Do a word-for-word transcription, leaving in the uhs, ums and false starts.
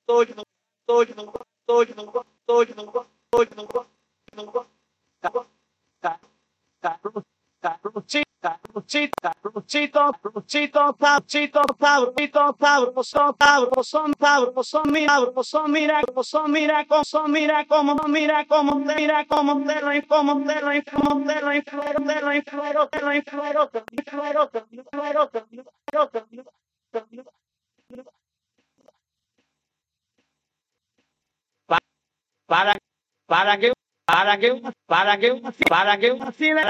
Ruchita, ruchito, ruchito, sabchito, sabrito, sabroso, sabroso, sabroso, mira, sabroso, mira, sabroso, mira, como, mira, como, mira, como, mira, como, te lo informo, te lo informo, te lo imploro, te lo imploro, te lo imploro, te lo imploro, te lo imploro, te lo imploro, te lo imploro, te lo imploro. Para, para que, para que, para que, para que, para que,